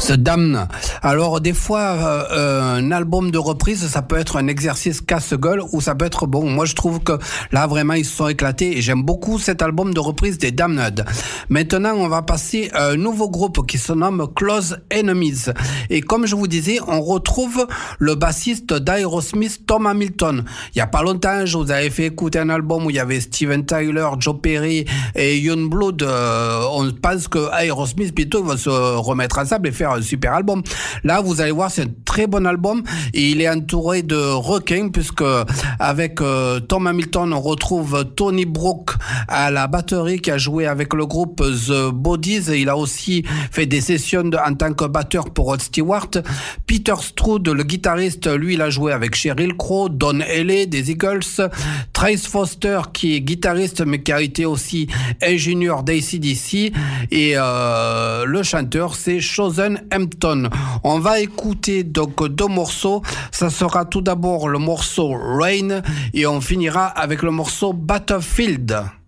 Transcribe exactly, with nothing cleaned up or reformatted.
The Damned. Alors des fois, euh, euh, un album de reprise, ça peut être un exercice casse-gueule ou ça peut être bon. Moi, je trouve que là, vraiment, ils se sont éclatés et j'aime beaucoup cet album de reprise des Damned. Maintenant, on va passer à un nouveau groupe qui se nomme Close Enemies. Et comme je vous disais, on retrouve le bassiste d'Aerosmith, Tom Hamilton. Il y a pas longtemps, je vous avais fait écouter un album où il y avait Steven Tyler, Joe Perry et Youngblood. Euh, on pense que Aerosmith, bientôt, il va se remettre ensemble et faire un super album. Là, vous allez voir, c'est un très bon album et il est entouré de requins puisque avec euh, Tom Hamilton, on retrouve Tony Brook à la batterie qui a joué avec le groupe The Bodies. Il a aussi fait des sessions de, en tant que batteur pour Rod Stewart. Peter Stroud, le guitariste, lui, il a joué avec Sheryl Crow, Don Henley des Eagles. Trace Foster, qui est guitariste mais qui a été aussi ingénieur d'A C D C. Et euh, le chanteur, c'est Chosen Hampton. On va écouter donc deux morceaux. Ça sera tout d'abord le morceau Rain et on finira avec le morceau Battlefield.